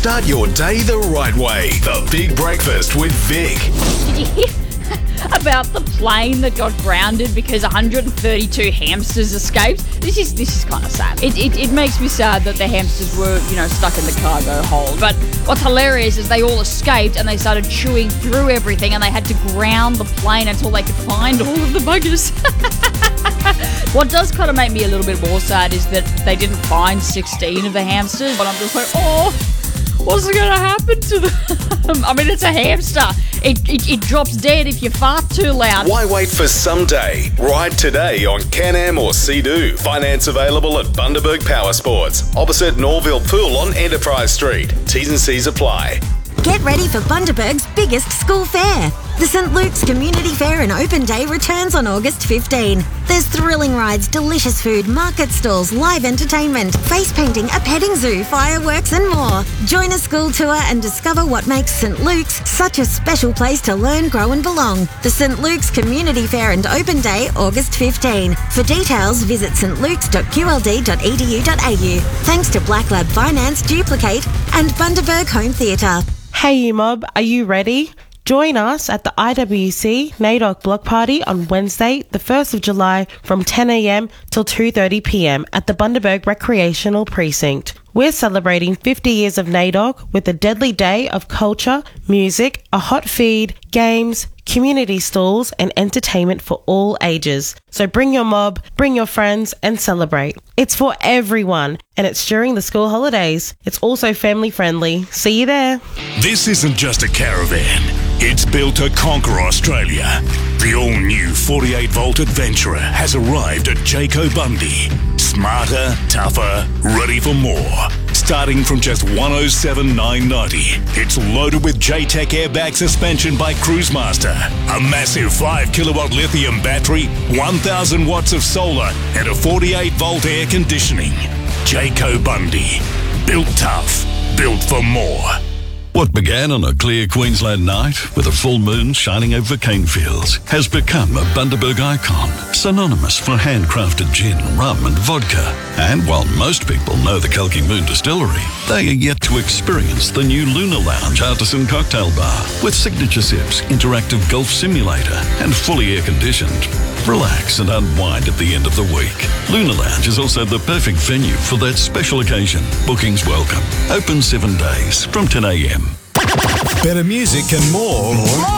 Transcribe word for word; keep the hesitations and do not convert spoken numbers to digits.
Start your day the right way. The Big Breakfast with Vic. Did you hear about the plane that got grounded because one hundred thirty-two hamsters escaped? This is this is kind of sad. It, it it makes me sad that the hamsters were, you know, stuck in the cargo hold. But what's hilarious is they all escaped and they started chewing through everything and they had to ground the plane until they could find all of the buggers. What does kind of make me a little bit more sad is that they didn't find sixteen of the hamsters. But I'm just like, oh, what's going to happen to them? I mean, it's a hamster. It, it it drops dead if you fart too loud. Why wait for someday? Ride today on Can-Am or Sea-Doo. Finance available at Bundaberg Power Sports, opposite Norville Pool on Enterprise Street. T's and C's apply. Get ready for Bundaberg's biggest school fair. The Saint Luke's Community Fair and Open Day returns on August fifteenth. There's thrilling rides, delicious food, market stalls, live entertainment, face painting, a petting zoo, fireworks and more. Join a school tour and discover what makes Saint Luke's such a special place to learn, grow and belong. The Saint Luke's Community Fair and Open Day, August fifteenth. For details, visit s t lukes dot q l d dot e d u dot a u. Thanks to Black Lab Finance, Duplicate and Bundaberg Home Theatre. Hey you mob, are you ready? Join us at the I W C NAIDOC Block Party on Wednesday, the first of July from ten a m till two thirty p m at the Bundaberg Recreational Precinct. We're celebrating fifty years of NAIDOC with a deadly day of culture, music, a hot feed, games, community stalls and entertainment for all ages. So bring your mob, bring your friends and celebrate. It's for everyone and it's during the school holidays. It's also family friendly. See you there. This isn't just a caravan. It's built to conquer Australia. The all-new forty-eight volt Adventurer has arrived at Jayco Bundy. Smarter, tougher, ready for more. Starting from just one oh seven thousand nine hundred ninety dollars. It's loaded with J-Tech airbag suspension by Cruisemaster, a massive five kilowatt lithium battery, one thousand watts of solar, and a forty-eight volt air conditioning. Jayco Bundy. Built tough. Built for more. What began on a clear Queensland night with a full moon shining over cane fields has become a Bundaberg icon, synonymous for handcrafted gin, rum and vodka. And while most people know the Kelky Moon Distillery, they are yet to experience the new Lunar Lounge Artisan Cocktail Bar with signature sips, interactive golf simulator and fully air-conditioned. Relax and unwind at the end of the week. Lunar Lounge is also the perfect venue for that special occasion. Bookings welcome. Open seven days from ten a m. Better music and more.